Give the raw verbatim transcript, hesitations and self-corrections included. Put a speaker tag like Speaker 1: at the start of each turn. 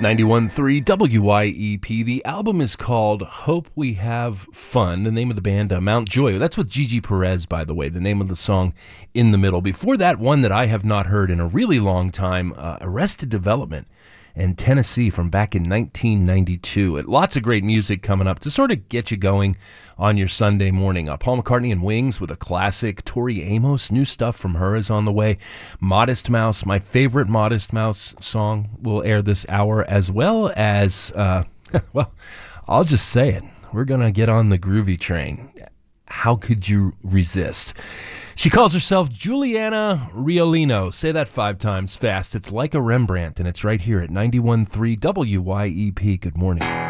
Speaker 1: ninety-one point three W Y E P. The album is called Hope We Have Fun. The name of the band, uh, Mount Joy. That's with Gigi Perez, by the way, the name of the song In the Middle. Before that, one that I have not heard in a really long time, uh, Arrested Development and Tennessee from back in nineteen ninety-two. And lots of great music coming up to sort of get you going on your Sunday morning. Uh, Paul McCartney and Wings with a classic. Tori Amos, new stuff from her is on the way. Modest Mouse, my favorite Modest Mouse song, will air this hour, as well as, uh, well, I'll just say it. We're going to get on the groovy train. How could you resist? She calls herself Juliana Riolino. Say that five times fast. It's like a Rembrandt, and it's right here at ninety-one point three W Y E P. Good morning.